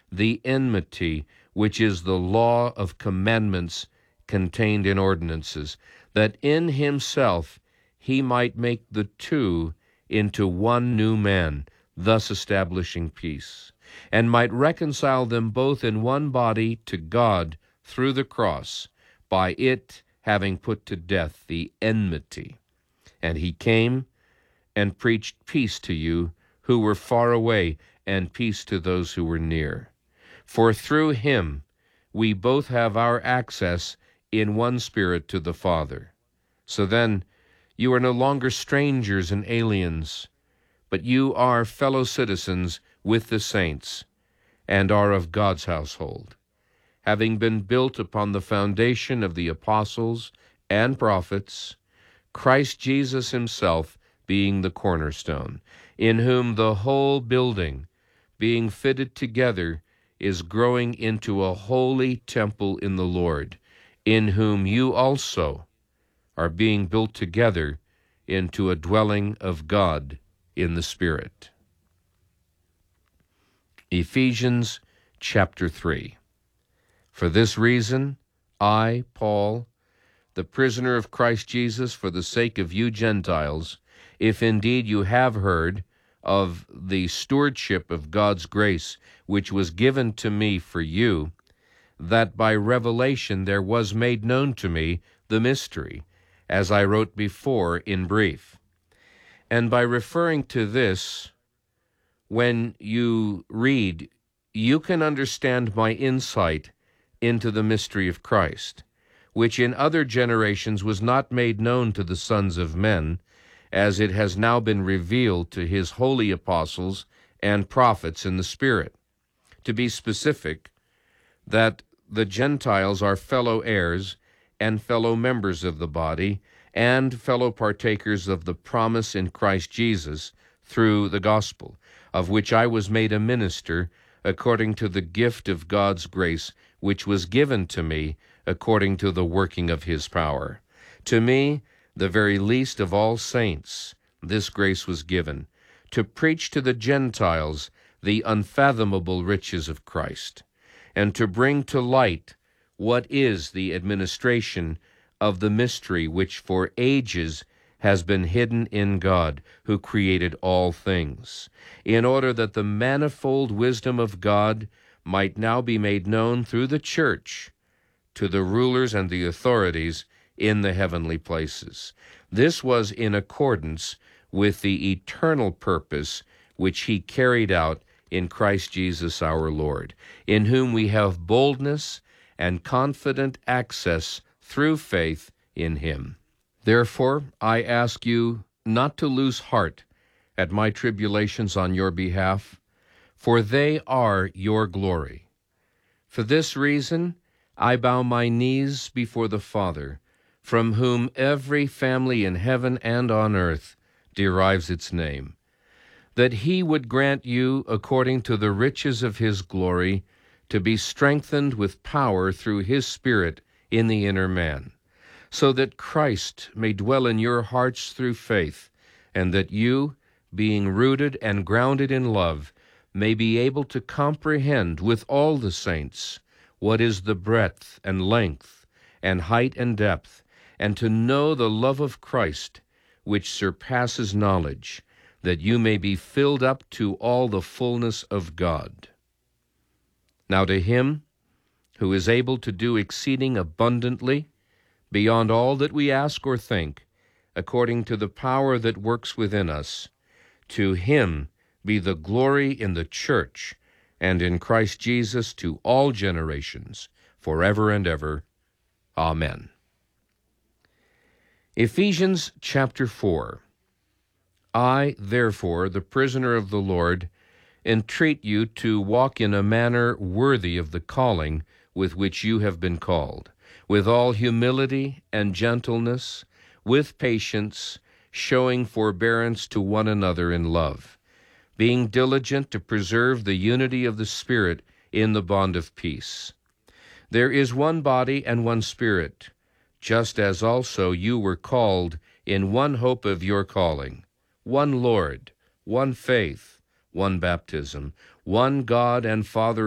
the enmity, which is the law of commandments contained in ordinances, that in himself he might make the two into one new man, thus establishing peace, and might reconcile them both in one body to God through the cross, by it having put to death the enmity. And he came and preached peace to you who were far away, and peace to those who were near. For through him we both have our access in one Spirit to the Father. So then, you are no longer strangers and aliens, but you are fellow citizens with the saints, and are of God's household, having been built upon the foundation of the apostles and prophets, Christ Jesus himself being the cornerstone, in whom the whole building, being fitted together, is growing into a holy temple in the Lord, in whom you also are being built together into a dwelling of God in the Spirit. Ephesians chapter 3. For this reason, I, Paul, the prisoner of Christ Jesus, for the sake of you Gentiles, if indeed you have heard of the stewardship of God's grace, which was given to me for you, that by revelation there was made known to me the mystery, as I wrote before in brief. And by referring to this, when you read, you can understand my insight into the mystery of Christ, which in other generations was not made known to the sons of men, as it has now been revealed to his holy apostles and prophets in the Spirit. To be specific, that the Gentiles are fellow heirs and fellow members of the body, and fellow partakers of the promise in Christ Jesus through the gospel, of which I was made a minister according to the gift of God's grace, which was given to me according to the working of his power. To me, the very least of all saints, this grace was given, to preach to the Gentiles the unfathomable riches of Christ, and to bring to light what is the administration of the mystery which for ages has been hidden in God, who created all things, in order that the manifold wisdom of God might now be made known through the church to the rulers and the authorities in the heavenly places. This was in accordance with the eternal purpose which he carried out in Christ Jesus our Lord, in whom we have boldness and confident access through faith in him. Therefore, I ask you not to lose heart at my tribulations on your behalf, for they are your glory. For this reason, I bow my knees before the Father, from whom every family in heaven and on earth derives its name, that he would grant you, according to the riches of his glory, to be strengthened with power through his Spirit in the inner man, so that Christ may dwell in your hearts through faith, and that you, being rooted and grounded in love, may be able to comprehend with all the saints what is the breadth and length and height and depth, and to know the love of Christ, which surpasses knowledge, that you may be filled up to all the fullness of God. Now to him who is able to do exceeding abundantly, beyond all that we ask or think, according to the power that works within us, to him be the glory in the church and in Christ Jesus to all generations, forever and ever. Amen. Ephesians chapter 4. I, therefore, the prisoner of the Lord, entreat you to walk in a manner worthy of the calling with which you have been called, with all humility and gentleness, with patience, showing forbearance to one another in love, being diligent to preserve the unity of the Spirit in the bond of peace. There is one body and one Spirit, just as also you were called in one hope of your calling, one Lord, one faith, one baptism, one God and Father